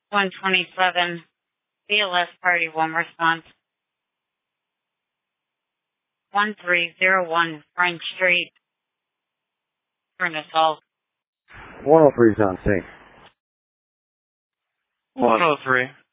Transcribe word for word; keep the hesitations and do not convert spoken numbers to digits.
one twenty-seven, B L S Party one response. one three zero one French Street, for an assault. one oh three is on scene. one oh three.